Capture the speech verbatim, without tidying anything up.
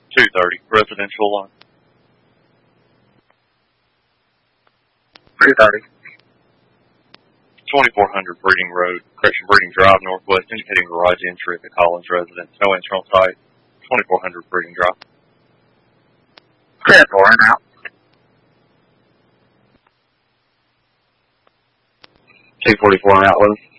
two thirty, residential line. two thirty. twenty-four hundred Breeding Road, correction, Breeding Drive, Northwest, indicating garage entry at the Collins residence. No internal site. twenty-four hundred Breeding Drive. ten four and out. two forty-four and out, Lou.